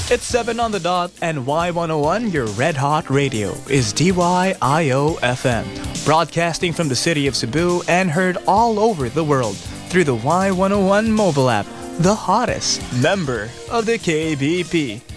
It's 7 on the dot, and Y101, your red hot radio, is DYIO FM, broadcasting from the city of Cebu and heard all over the world through the Y101 mobile app, the hottest member of the KBP.